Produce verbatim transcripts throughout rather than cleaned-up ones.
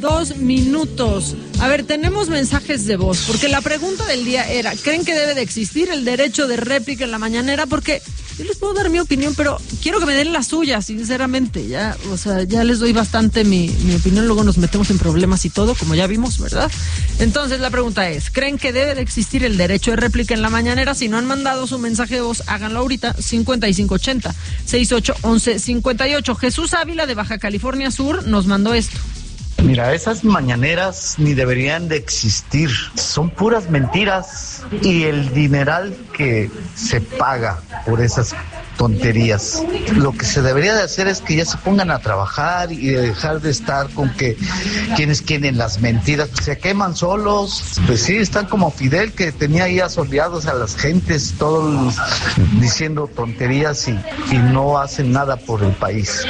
dos minutos. A ver, tenemos mensajes de voz, porque la pregunta del día era, ¿creen que debe de existir el derecho de réplica en la mañanera? Porque yo les puedo dar mi opinión, pero quiero que me den la suya, sinceramente. Ya, o sea, ya les doy bastante mi, mi opinión, luego nos metemos en problemas y todo, como ya vimos, ¿verdad? Entonces la pregunta es, ¿creen que debe de existir el derecho de réplica en la mañanera? Si no han mandado su mensaje de voz, háganlo ahorita, cincuenta y cinco ochenta, sesenta y ocho, once cincuenta y ocho. Jesús Ávila de Baja California Sur nos mandó esto. Mira, esas mañaneras ni deberían de existir, son puras mentiras y el dineral que se paga por esas tonterías. Lo que se debería de hacer es que ya se pongan a trabajar y dejar de estar con que quienes quieren las mentiras, se queman solos. Pues sí, están como Fidel, que tenía ahí asoleados a las gentes, todos diciendo tonterías y, y no hacen nada por el país.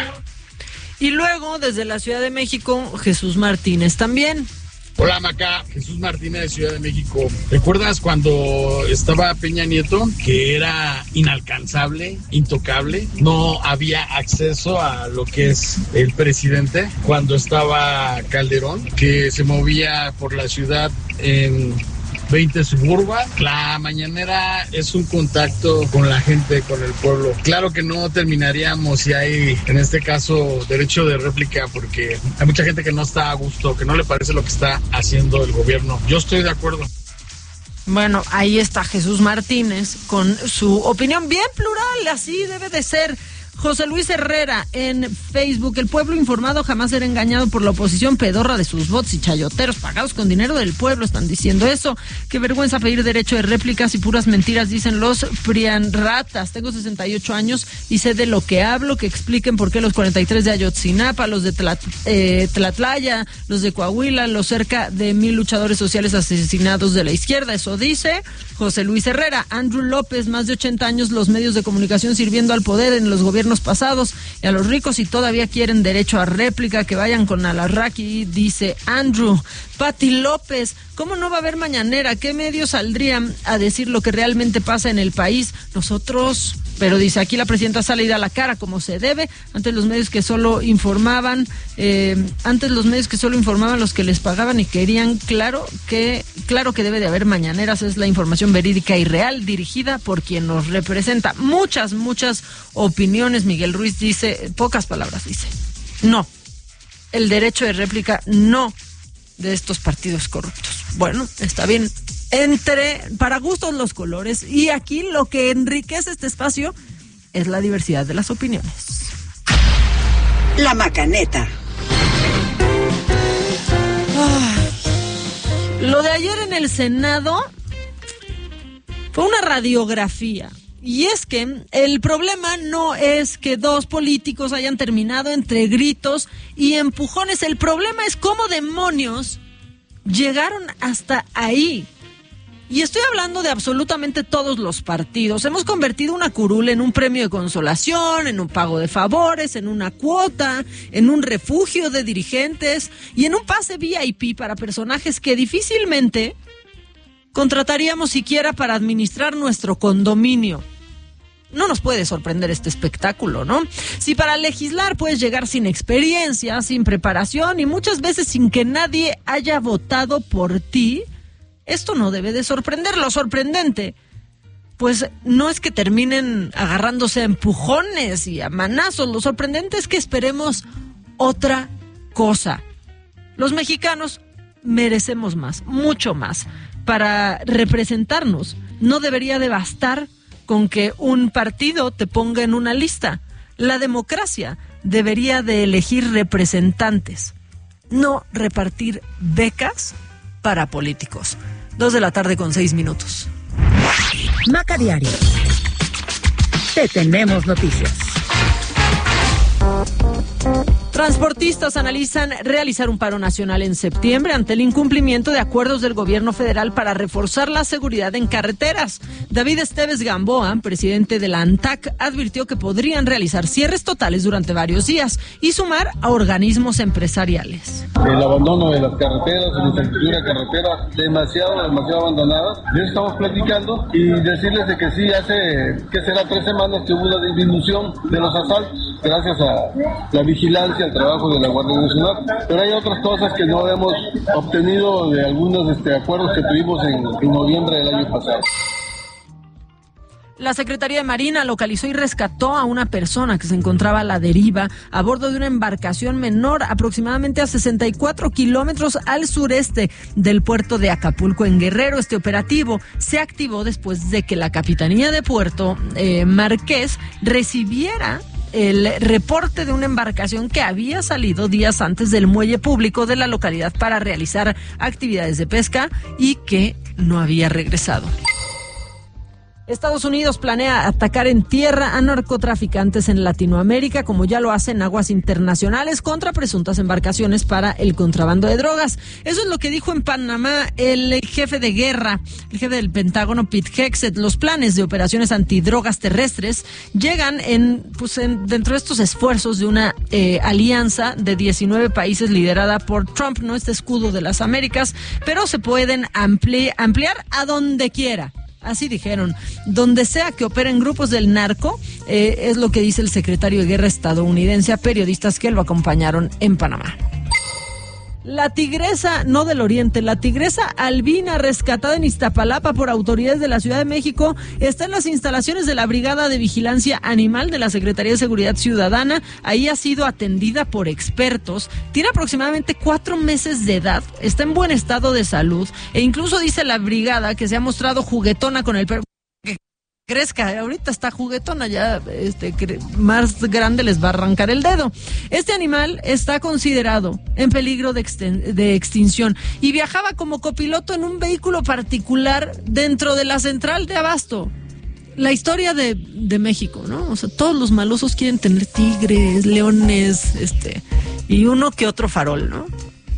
Y luego, desde la Ciudad de México, Jesús Martínez también. Hola, Maca, Jesús Martínez de Ciudad de México. ¿Recuerdas cuando estaba Peña Nieto, que era inalcanzable, intocable? No había acceso a lo que es el presidente. Cuando estaba Calderón, que se movía por la ciudad en veinte Suburban. La mañanera es un contacto con la gente, con el pueblo. Claro que no terminaríamos si hay, en este caso, derecho de réplica, porque hay mucha gente que no está a gusto, que no le parece lo que está haciendo el gobierno. Yo estoy de acuerdo. Bueno, ahí está Jesús Martínez con su opinión bien plural, así debe de ser. José Luis Herrera en Facebook, el pueblo informado jamás será engañado por la oposición pedorra de sus bots y chayoteros pagados con dinero del pueblo, están diciendo eso. Qué vergüenza pedir derecho de réplicas y puras mentiras, dicen los prianratas. Tengo sesenta y ocho años y sé de lo que hablo, que expliquen por qué los cuarenta y tres de Ayotzinapa, los de Tlat, eh, Tlatlaya, los de Coahuila, los cerca de mil luchadores sociales asesinados de la izquierda, eso dice José Luis Herrera. Andrew López, más de ochenta años los medios de comunicación sirviendo al poder en los gobiernos pasados y a los ricos y todavía quieren derecho a réplica, que vayan con Alarraqui, dice Andrew. Pati López, ¿cómo no va a haber mañanera? ¿Qué medios saldrían a decir lo que realmente pasa en el país? Nosotros, pero dice aquí la presidenta sale y da la cara como se debe. Antes los medios que solo informaban, eh, antes los medios que solo informaban los que les pagaban y querían, claro que, claro que debe de haber mañaneras, es la información verídica y real, dirigida por quien nos representa. Muchas, muchas opiniones. Miguel Ruiz dice, pocas palabras dice, no, el derecho de réplica no de estos partidos corruptos. Bueno, está bien, entre, para gustos los colores, y aquí lo que enriquece este espacio es la diversidad de las opiniones. La Macaneta. Ay, lo de ayer en el Senado fue una radiografía. Y es que el problema no es que dos políticos hayan terminado entre gritos y empujones. El problema es cómo demonios llegaron hasta ahí. Y estoy hablando de absolutamente todos los partidos. Hemos convertido una curul en un premio de consolación, en un pago de favores, en una cuota, en un refugio de dirigentes y en un pase V I P para personajes que difícilmente contrataríamos siquiera para administrar nuestro condominio. No nos puede sorprender este espectáculo, ¿no? Si para legislar puedes llegar sin experiencia, sin preparación y muchas veces sin que nadie haya votado por ti, esto no debe de sorprender. Lo sorprendente, pues no es que terminen agarrándose a empujones y a manazos. Lo sorprendente es que esperemos otra cosa. Los mexicanos merecemos más, mucho más. Para representarnos, no debería de bastar con que un partido te ponga en una lista. La democracia debería de elegir representantes, no repartir becas para políticos. Dos de la tarde con seis minutos. Maca Diario. Te tenemos noticias. Transportistas analizan realizar un paro nacional en septiembre ante el incumplimiento de acuerdos del gobierno federal para reforzar la seguridad en carreteras. David Esteves Gamboa, presidente de la ANTAC, advirtió que podrían realizar cierres totales durante varios días y sumar a organismos empresariales. El abandono de las carreteras, de la infraestructura carretera, demasiado, demasiado abandonadas. Ya estamos platicando y decirles de que sí, hace, que será tres semanas que hubo una disminución de los asaltos. gracias a la vigilancia, al trabajo de la Guardia Nacional. Pero hay otras cosas que no hemos obtenido de algunos este, acuerdos que tuvimos en, en noviembre del año pasado. La Secretaría de Marina localizó y rescató a una persona que se encontraba a la deriva a bordo de una embarcación menor aproximadamente a sesenta y cuatro kilómetros al sureste del puerto de Acapulco en Guerrero. Este operativo se activó después de que la Capitanía de Puerto eh, Marqués recibiera el reporte de una embarcación que había salido días antes del muelle público de la localidad para realizar actividades de pesca y que no había regresado. Estados Unidos planea atacar en tierra a narcotraficantes en Latinoamérica, como ya lo hace en aguas internacionales, contra presuntas embarcaciones para el contrabando de drogas. Eso es lo que dijo en Panamá el jefe de guerra, el jefe del Pentágono, Pete Hegseth. Los planes de operaciones antidrogas terrestres llegan en, pues en, dentro de estos esfuerzos de una eh, alianza de diecinueve países liderada por Trump, no este escudo de las Américas, pero se pueden ampli- ampliar a donde quiera. Así dijeron, donde sea que operen grupos del narco, eh, es lo que dice el secretario de Guerra estadounidense a periodistas que lo acompañaron en Panamá. La tigresa, no del oriente, la tigresa albina rescatada en Iztapalapa por autoridades de la Ciudad de México está en las instalaciones de la Brigada de Vigilancia Animal de la Secretaría de Seguridad Ciudadana. Ahí ha sido atendida por expertos. Tiene aproximadamente cuatro meses de edad, está en buen estado de salud e incluso dice la brigada que se ha mostrado juguetona con el perro. Crezca, ahorita está juguetona, ya este, más grande les va a arrancar el dedo. Este animal está considerado en peligro de, exten- de extinción y viajaba como copiloto en un vehículo particular dentro de la central de abasto. La historia de, de México, ¿no? O sea, todos los malosos quieren tener tigres, leones, este, y uno que otro farol, ¿no?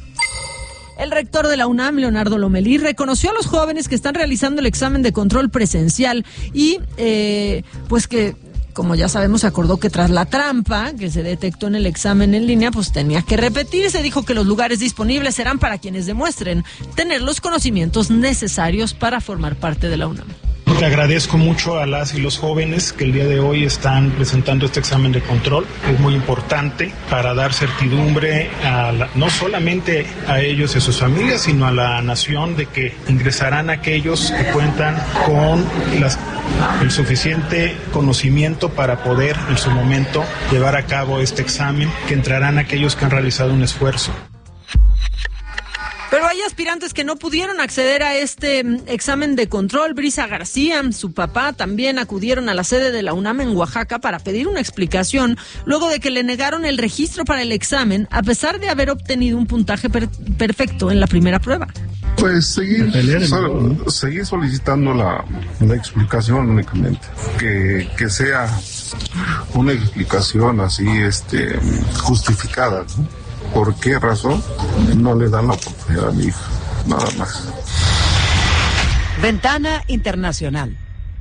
El rector de la UNAM, Leonardo Lomelí, reconoció a los jóvenes que están realizando el examen de control presencial y eh, pues que, como ya sabemos, se acordó que tras la trampa que se detectó en el examen en línea, pues tenía que repetirse. Dijo que los lugares disponibles serán para quienes demuestren tener los conocimientos necesarios para formar parte de la UNAM. Le agradezco mucho a las y los jóvenes que el día de hoy están presentando este examen de control. Es muy importante para dar certidumbre a la, no solamente a ellos y a sus familias, sino a la nación de que ingresarán aquellos que cuentan con las, el suficiente conocimiento para poder en su momento llevar a cabo este examen, que entrarán aquellos que han realizado un esfuerzo. Pero hay aspirantes que no pudieron acceder a este examen de control. Brisa García, su papá, también acudieron a la sede de la UNAM en Oaxaca para pedir una explicación luego de que le negaron el registro para el examen a pesar de haber obtenido un puntaje per- perfecto en la primera prueba. Pues seguir, so, seguir solicitando la, la explicación únicamente, que, que sea una explicación así este, justificada, ¿no? ¿Por qué razón no le dan la oportunidad a mi hija? Nada más. Ventana Internacional.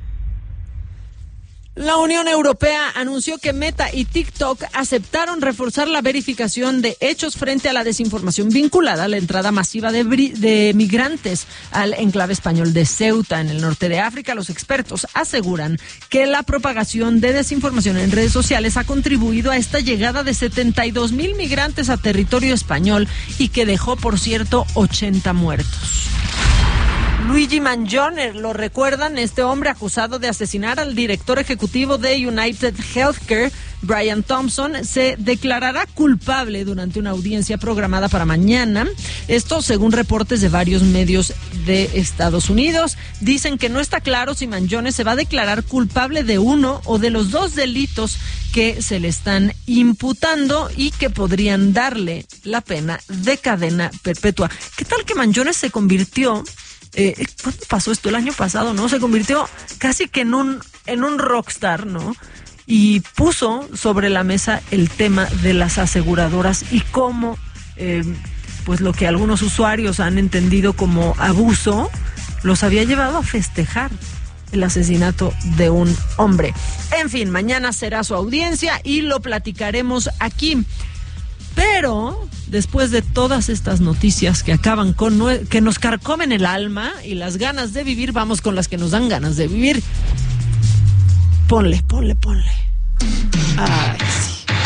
La Unión Europea anunció que Meta y TikTok aceptaron reforzar la verificación de hechos frente a la desinformación vinculada a la entrada masiva de, bri- de migrantes al enclave español de Ceuta, en el norte de África. Los expertos aseguran que la propagación de desinformación en redes sociales ha contribuido a esta llegada de setenta y dos mil migrantes a territorio español y que dejó, por cierto, ochenta muertos. Luigi Mangione, ¿lo recuerdan? Este hombre acusado de asesinar al director ejecutivo de United Healthcare, Brian Thompson, se declarará culpable durante una audiencia programada para mañana. Esto según reportes de varios medios de Estados Unidos. Dicen que no está claro si Mangione se va a declarar culpable de uno o de los dos delitos que se le están imputando y que podrían darle la pena de cadena perpetua. ¿Qué tal que Mangione se convirtió... Eh, ¿Cuándo pasó esto? El año pasado, ¿no? Se convirtió casi que en un, en un rockstar, ¿no? Y puso sobre la mesa el tema de las aseguradoras y cómo, eh, pues lo que algunos usuarios han entendido como abuso, los había llevado a festejar el asesinato de un hombre. En fin, mañana será su audiencia y lo platicaremos aquí. Pero después de todas estas noticias que acaban con nue- que nos carcomen el alma y las ganas de vivir, vamos con las que nos dan ganas de vivir. Ponle, ponle, ponle. Ay, sí.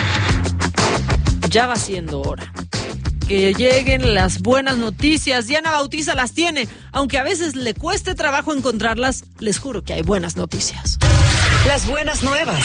ya va siendo hora. Que lleguen las buenas noticias. Diana Bautista las tiene, aunque a veces le cueste trabajo encontrarlas, les juro que hay buenas noticias. Las buenas nuevas.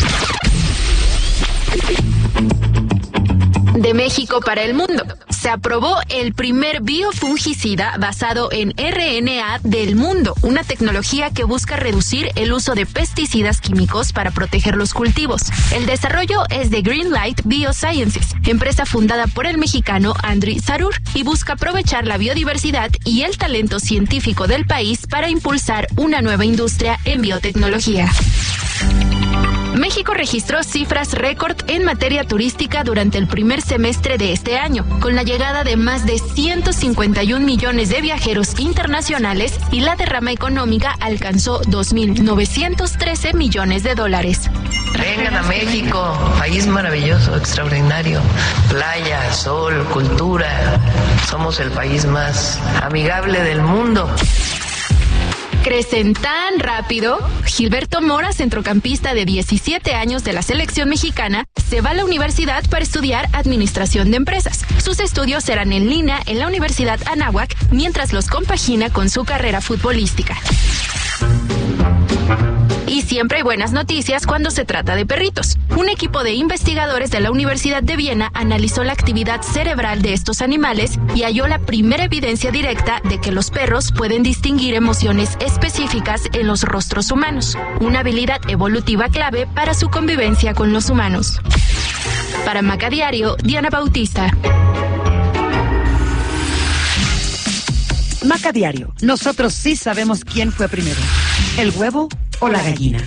De México para el mundo. Se aprobó el primer biofungicida basado en R N A del mundo, una tecnología que busca reducir el uso de pesticidas químicos para proteger los cultivos. El desarrollo es de Greenlight Biosciences, empresa fundada por el mexicano Andriy Sarur, y busca aprovechar la biodiversidad y el talento científico del país para impulsar una nueva industria en biotecnología. México registró cifras récord en materia turística durante el primer semestre de este año, con la llegada de más de ciento cincuenta y un millones de viajeros internacionales, y la derrama económica alcanzó dos mil novecientos trece millones de dólares. Vengan a México, país maravilloso, extraordinario. Playa, sol, cultura. Somos el país más amigable del mundo. Crecen tan rápido. Gilberto Mora, centrocampista de diecisiete años de la selección mexicana, se va a la universidad para estudiar administración de empresas. Sus estudios serán en línea en la Universidad Anáhuac, mientras los compagina con su carrera futbolística. Y siempre hay buenas noticias cuando se trata de perritos. Un equipo de investigadores de la Universidad de Viena analizó la actividad cerebral de estos animales y halló la primera evidencia directa de que los perros pueden distinguir emociones específicas en los rostros humanos, una habilidad evolutiva clave para su convivencia con los humanos. Para Maca Diario, Diana Bautista. Maca Diario. Nosotros sí sabemos quién fue primero, el huevo o la gallina.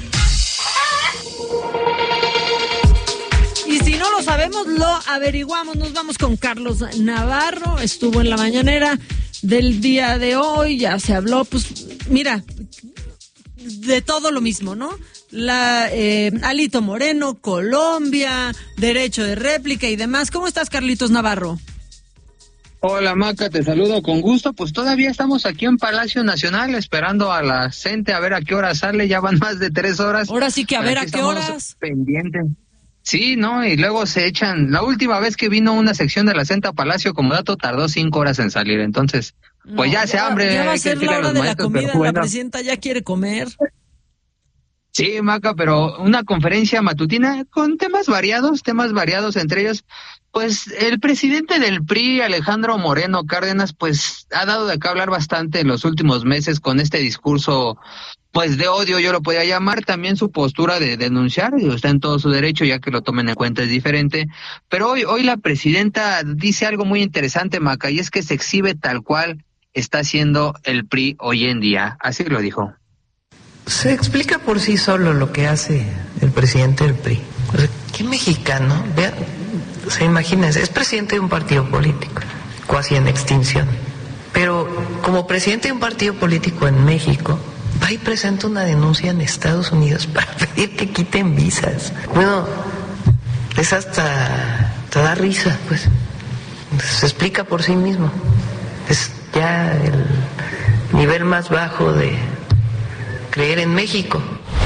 Y si no lo sabemos, lo averiguamos. Nos vamos con Carlos Navarro. Estuvo en la mañanera del día de hoy. Ya se habló, pues, mira, de todo lo mismo, ¿no? La eh, Alito Moreno, Colombia, derecho de réplica y demás. ¿Cómo estás, Carlitos Navarro? Hola, Maca, te saludo con gusto. Pues todavía estamos aquí en Palacio Nacional esperando a la gente a ver a qué hora sale. Ya van más de tres horas. Ahora sí que a ver a qué horas. Pendiente. Sí, ¿no? Y luego se echan. La última vez que vino una sección de la C E N T a Palacio como dato tardó cinco horas en salir. Entonces, pues no, ya se hambre. Ya va a ser la hora de la comida. Bueno. La presidenta ya quiere comer. Sí, Maca, pero una conferencia matutina con temas variados, temas variados, entre ellos, pues el presidente del P R I, Alejandro Moreno Cárdenas, pues ha dado de qué hablar bastante en los últimos meses con este discurso, pues de odio, yo lo podía llamar, también su postura de denunciar, y está en todo su derecho, ya que lo tomen en cuenta es diferente, pero hoy, hoy la presidenta dice algo muy interesante, Maca, y es que se exhibe tal cual está haciendo el P R I hoy en día, así lo dijo. Se explica por sí solo lo que hace el presidente del P R I. O sea, ¿qué mexicano? Vean, o sea, imagínense, es presidente de un partido político, casi en extinción. Pero como presidente de un partido político en México, va y presenta una denuncia en Estados Unidos para pedir que quiten visas. Bueno, es hasta, hasta da risa, pues. Se explica por sí mismo. Es ya el nivel más bajo de creer en México.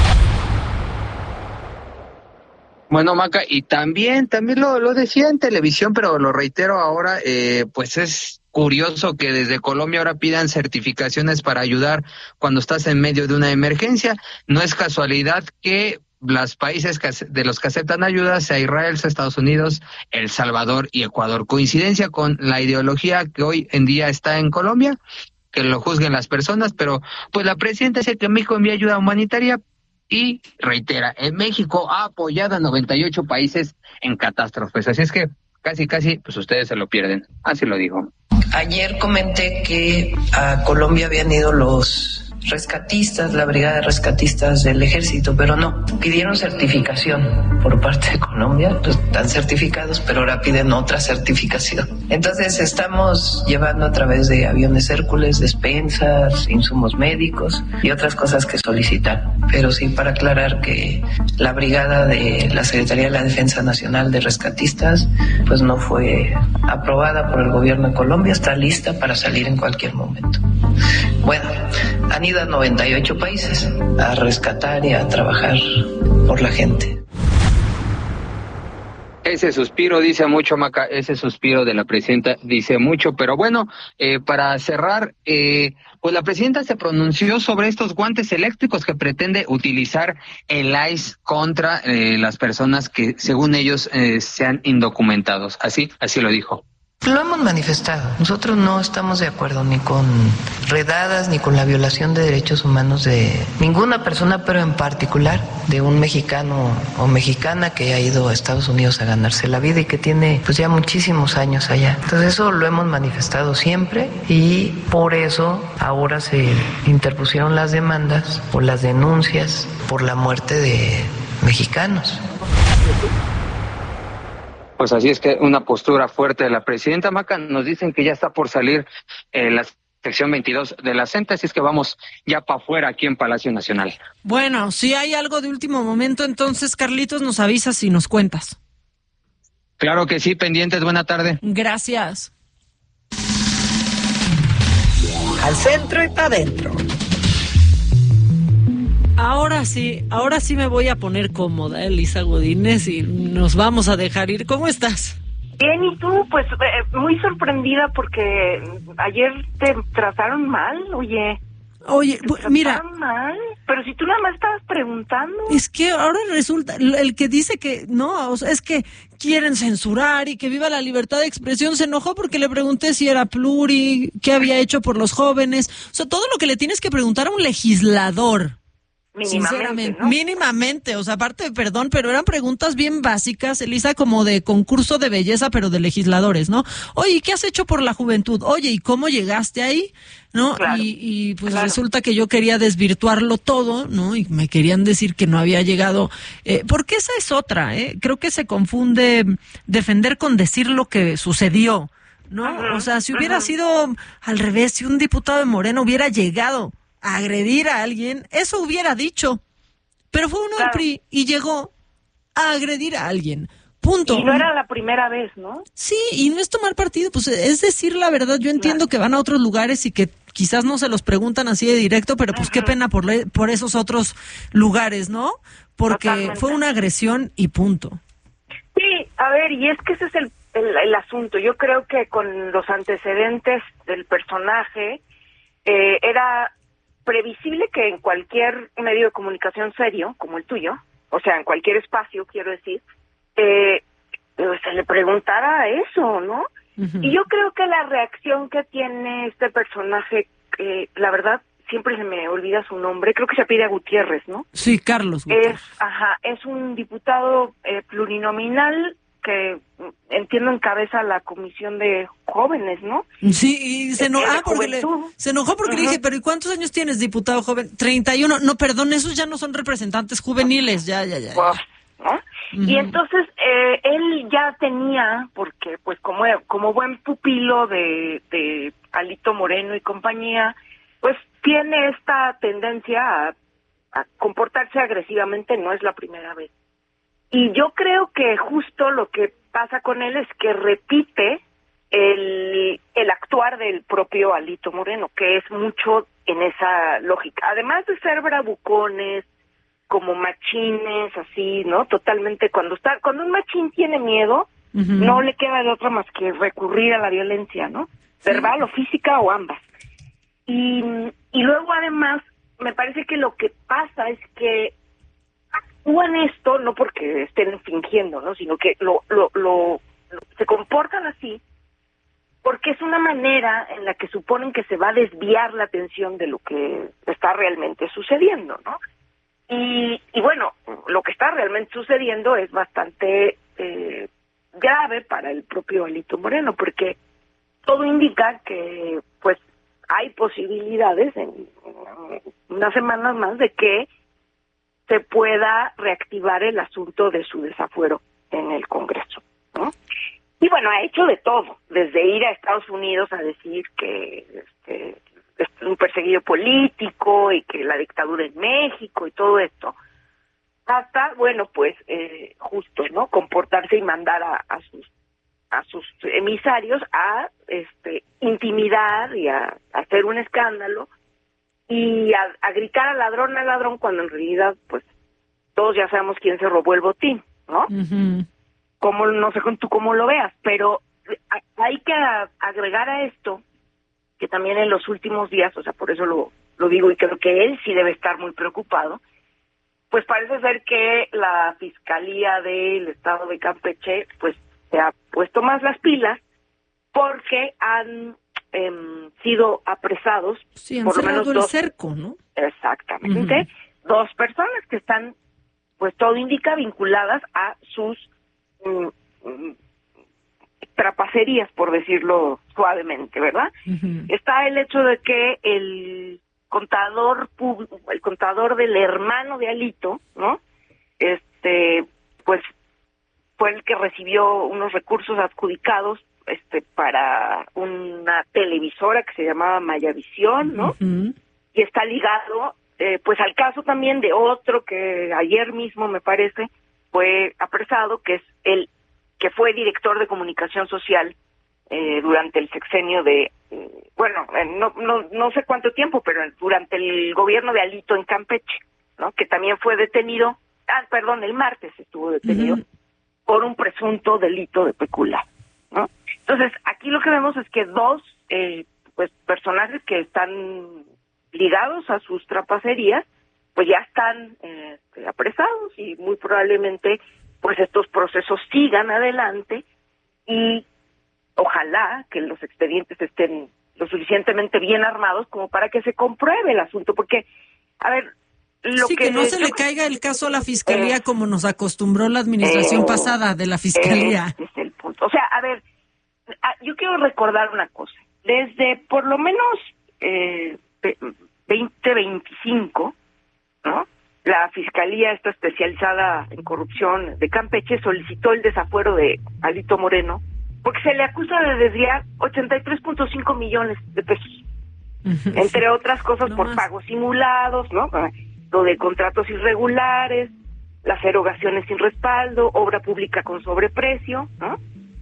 Bueno, Maca, y también, también lo, lo decía en televisión, pero lo reitero ahora, eh, pues es curioso que desde Colombia ahora pidan certificaciones para ayudar cuando estás en medio de una emergencia. No es casualidad que los países que, de los que aceptan ayuda sea Israel, sea Estados Unidos, El Salvador y Ecuador. Coincidencia con la ideología que hoy en día está en Colombia, que lo juzguen las personas, pero pues la presidenta dice que México envía ayuda humanitaria y reitera, en México ha apoyado a noventa y ocho países en catástrofes, así es que casi casi pues ustedes se lo pierden, así lo dijo. Ayer comenté que a Colombia habían ido los rescatistas, la brigada de rescatistas del ejército, pero no, pidieron certificación por parte de Colombia, pues están certificados, pero ahora piden otra certificación. Entonces estamos llevando a través de aviones Hércules, despensas, insumos médicos y otras cosas que solicitan. Pero sí, para aclarar que la brigada de la Secretaría de la Defensa Nacional de Rescatistas, pues no fue aprobada por el gobierno de Colombia, está lista para salir en cualquier momento. Bueno, han ido a noventa y ocho países a rescatar y a trabajar por la gente. Ese suspiro dice mucho, Maca, ese suspiro de la presidenta dice mucho, pero bueno, eh, para cerrar, eh, pues la presidenta se pronunció sobre estos guantes eléctricos que pretende utilizar el I C E contra eh, las personas que, según ellos, eh, sean indocumentados. Así, así lo dijo. Lo hemos manifestado. Nosotros no estamos de acuerdo ni con redadas ni con la violación de derechos humanos de ninguna persona, pero en particular de un mexicano o mexicana que ha ido a Estados Unidos a ganarse la vida y que tiene pues ya muchísimos años allá. Entonces eso lo hemos manifestado siempre y por eso ahora se interpusieron las demandas o las denuncias por la muerte de mexicanos. Pues así es que una postura fuerte de la presidenta. Maca, nos dicen que ya está por salir eh, la sección veintidós de la C E N T E, así es que vamos ya para afuera aquí en Palacio Nacional. Bueno, si hay algo de último momento, entonces, Carlitos, nos avisas y nos cuentas. Claro que sí, pendientes, buena tarde. Gracias. Al centro y para adentro. Ahora sí, ahora sí me voy a poner cómoda, Elisa Godínez, y nos vamos a dejar ir. ¿Cómo estás? Bien, ¿y tú? Pues eh, muy sorprendida porque ayer te trataron mal, oye. Oye, ¿Te mira. trataron mal? Pero si tú nada más estabas preguntando. Es que ahora resulta, el que dice que no, o sea, es que quieren censurar y que viva la libertad de expresión, se enojó porque le pregunté si era pluri, qué había hecho por los jóvenes. O sea, todo lo que le tienes que preguntar a un legislador. Mínimamente, ¿no? Mínimamente, o sea, aparte, perdón, pero eran preguntas bien básicas, Elisa, como de concurso de belleza, pero de legisladores, ¿no? Oye, ¿qué has hecho por la juventud? Oye, ¿y cómo llegaste ahí? ¿No? Claro, y, y pues claro. resulta que yo quería desvirtuarlo todo, ¿no? Y me querían decir que no había llegado, eh, porque esa es otra, ¿eh? Creo que se confunde defender con decir lo que sucedió, ¿no? Uh-huh, o sea, si hubiera uh-huh. sido al revés, si un diputado de Morena hubiera llegado a agredir a alguien, eso hubiera dicho. Pero fue uno claro. del P R I y llegó a agredir a alguien. Punto. Y no era la primera vez, ¿no? Sí, y no es tomar partido, pues es decir la verdad. Yo entiendo claro. que van a otros lugares y que quizás no se los preguntan así de directo, pero pues uh-huh. qué pena por, le- por esos otros lugares, ¿no? Porque Totalmente. Fue una agresión y punto. Sí, a ver, y es que ese es el, el, el asunto. Yo creo que con los antecedentes del personaje eh, era previsible que en cualquier medio de comunicación serio, como el tuyo, o sea, en cualquier espacio, quiero decir, eh, pues se le preguntara eso, ¿no? Uh-huh. Y yo creo que la reacción que tiene este personaje, eh, la verdad, siempre se me olvida su nombre, creo que se pide a Gutiérrez, ¿no? Sí, Carlos Gutiérrez. Es, ajá, es un diputado eh, plurinominal que entiendo encabeza la comisión de jóvenes, ¿no? Sí, y se, eno- ah, porque le, se enojó porque uh-huh. le dije, pero ¿y cuántos años tienes, diputado joven? treinta y uno. No, perdón, esos ya no son representantes juveniles, ya, ya, ya. ya. ¿No? Uh-huh. Y entonces eh, él ya tenía, porque pues como, como buen pupilo de, de Alito Moreno y compañía, pues tiene esta tendencia a, a comportarse agresivamente, no es la primera vez. Y yo creo que justo lo que pasa con él es que repite el, el actuar del propio Alito Moreno, que es mucho en esa lógica. Además de ser bravucones, como machines, así, ¿no? Totalmente, cuando está, cuando un machín tiene miedo, uh-huh. no le queda de otra más que recurrir a la violencia, ¿no? Sí. Verbal o física o ambas. Y, y luego además, me parece que lo que pasa es que actúan esto no porque estén fingiendo, ¿no? Sino que lo, lo, lo, lo se comportan así porque es una manera en la que suponen que se va a desviar la atención de lo que está realmente sucediendo, ¿no? Y, y bueno, lo que está realmente sucediendo es bastante eh, grave para el propio Alito Moreno, porque todo indica que pues hay posibilidades en, en unas semanas más de que se pueda reactivar el asunto de su desafuero en el Congreso, ¿no? Y bueno, ha hecho de todo, desde ir a Estados Unidos a decir que este, es un perseguido político y que la dictadura en México y todo esto, hasta, bueno, pues eh, justo, ¿no? Comportarse y mandar a, a sus a sus emisarios a este intimidar y a, a hacer un escándalo y a, a gritar al ladrón, al ladrón, cuando en realidad, pues, todos ya sabemos quién se robó el botín, ¿no? Uh-huh. como no sé tú cómo lo veas, pero hay que agregar a esto que también en los últimos días, o sea, por eso lo, lo digo y creo que él sí debe estar muy preocupado, pues parece ser que la Fiscalía del Estado de Campeche pues se ha puesto más las pilas porque han eh, sido apresados sí, han por lo menos el dos, cerco, ¿no? Exactamente, uh-huh. dos personas que están, pues todo indica, vinculadas a sus mm, mm, trapacerías, por decirlo suavemente, ¿verdad? Uh-huh. Está el hecho de que el contador el contador del hermano de Alito, ¿no? Este, pues fue el que recibió unos recursos adjudicados este para una televisora que se llamaba Mayavisión, ¿no? Uh-huh. Y está ligado eh, pues al caso también de otro que ayer mismo me parece fue apresado, que es el que fue director de comunicación social eh, durante el sexenio de, eh, bueno, eh, no, no no sé cuánto tiempo, pero durante el gobierno de Alito en Campeche, ¿no? Que también fue detenido, ah, perdón, el martes estuvo detenido uh-huh. por un presunto delito de peculado, ¿no? Entonces, aquí lo que vemos es que dos, eh, pues, personajes que están ligados a sus trapacerías, pues ya están eh, apresados y muy probablemente pues estos procesos sigan adelante y ojalá que los expedientes estén lo suficientemente bien armados como para que se compruebe el asunto, porque, a ver, lo sí, que... que no se le caiga el caso a la Fiscalía eh, como nos acostumbró la administración eh, pasada de la Fiscalía. Ese es el punto. O sea, a ver, yo quiero recordar una cosa. Desde por lo menos eh, veinte veinticinco, ¿no? La Fiscalía esta especializada en corrupción de Campeche solicitó el desafuero de Alito Moreno porque se le acusa de desviar ochenta y tres punto cinco millones de pesos, uh-huh. entre otras cosas no por más. Pagos simulados, ¿no? Lo de contratos irregulares, las erogaciones sin respaldo, obra pública con sobreprecio, ¿no?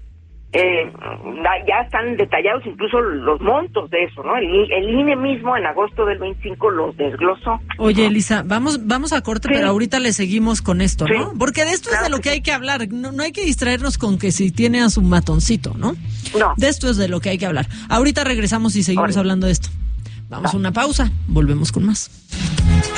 Eh, ya están detallados incluso los montos de eso, ¿no? El, el I N E mismo en agosto del veinticinco los desglosó. Oye, Elisa, vamos vamos a corte, sí. pero ahorita le seguimos con esto, ¿no? Sí. Porque de esto claro es de lo que hay que hablar. No, no hay que distraernos con que si tiene a su matoncito, ¿no? No. De esto es de lo que hay que hablar. Ahorita regresamos y seguimos Ahora. hablando de esto. Vamos a una pausa, volvemos con más.